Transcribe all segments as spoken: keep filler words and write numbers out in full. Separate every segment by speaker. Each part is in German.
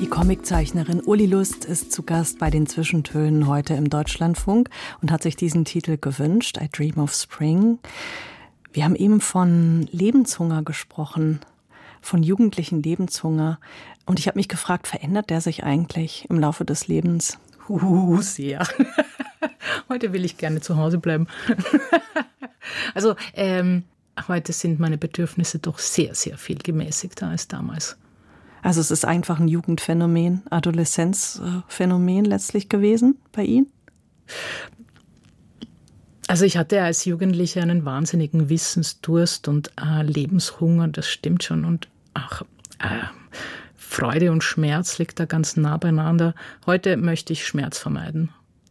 Speaker 1: Die Comiczeichnerin Uli Lust ist zu Gast bei den Zwischentönen heute im Deutschlandfunk und hat sich diesen Titel gewünscht, I Dream of Spring. Wir haben eben von Lebenshunger gesprochen, von jugendlichen Lebenshunger. Und ich habe mich gefragt, verändert der sich eigentlich im Laufe des Lebens?
Speaker 2: Uh, sehr. Heute will ich gerne zu Hause bleiben. Also ähm, heute sind meine Bedürfnisse doch sehr, sehr viel gemäßigter als damals.
Speaker 1: Also es ist einfach ein Jugendphänomen, Adoleszenzphänomen letztlich gewesen bei Ihnen?
Speaker 2: Also ich hatte als Jugendliche einen wahnsinnigen Wissensdurst und äh, Lebenshunger, das stimmt schon. Und ach, äh, Freude und Schmerz liegt da ganz nah beieinander. Heute möchte ich Schmerz vermeiden.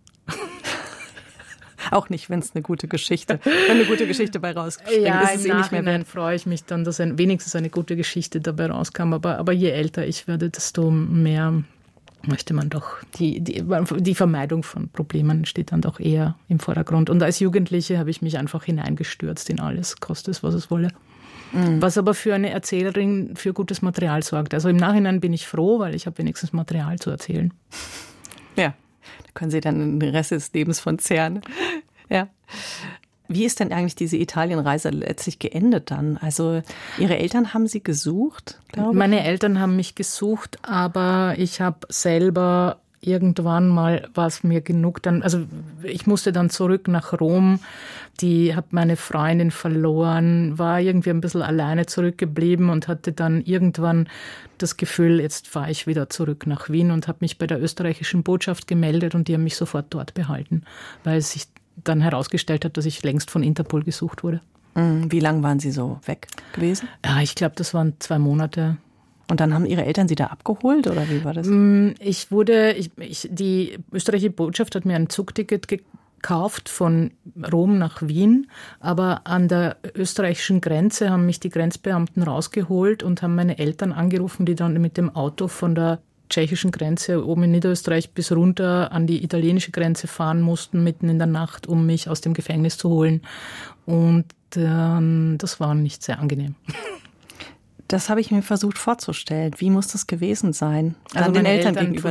Speaker 1: Auch nicht, wenn es eine gute Geschichte, wenn eine gute Geschichte dabei rausspringt.
Speaker 2: Ja,
Speaker 1: ist es
Speaker 2: im
Speaker 1: eh nicht mehr
Speaker 2: Nachhinein freue ich mich dann, dass ein, wenigstens eine gute Geschichte dabei rauskam. Aber, aber je älter ich werde, desto mehr möchte man doch, die, die, die Vermeidung von Problemen steht dann doch eher im Vordergrund. Und als Jugendliche habe ich mich einfach hineingestürzt in alles, koste es, was es wolle. Mhm. Was aber für eine Erzählerin für gutes Material sorgt. Also im Nachhinein bin ich froh, weil ich habe wenigstens Material zu erzählen.
Speaker 1: Ja. Da können Sie dann den Rest des Lebens von zehren. Ja. Wie ist denn eigentlich diese Italienreise letztlich geendet dann? Also Ihre Eltern haben Sie gesucht, glaube ich?
Speaker 2: Meine Eltern haben mich gesucht, aber ich habe selber irgendwann mal, war es mir genug, dann, also ich musste dann zurück nach Rom, die habe meine Freundin verloren, war irgendwie ein bisschen alleine zurückgeblieben und hatte dann irgendwann das Gefühl, jetzt fahre ich wieder zurück nach Wien und habe mich bei der österreichischen Botschaft gemeldet und die haben mich sofort dort behalten, weil sich dann herausgestellt hat, dass ich längst von Interpol gesucht wurde.
Speaker 1: Wie lange waren Sie so weg gewesen?
Speaker 2: Ja, ich glaube, das waren zwei Monate.
Speaker 1: Und dann haben Ihre Eltern Sie da abgeholt oder wie war das?
Speaker 2: Ich wurde, ich, ich, die österreichische Botschaft hat mir ein Zugticket gekauft von Rom nach Wien, aber an der österreichischen Grenze haben mich die Grenzbeamten rausgeholt und haben meine Eltern angerufen, die dann mit dem Auto von der tschechischen Grenze oben in Niederösterreich bis runter an die italienische Grenze fahren mussten, mitten in der Nacht, um mich aus dem Gefängnis zu holen. Und ähm, das war nicht sehr angenehm.
Speaker 1: Das habe ich mir versucht vorzustellen. Wie muss das gewesen sein?
Speaker 2: Also
Speaker 1: Dann den Eltern,
Speaker 2: Eltern
Speaker 1: gegenüber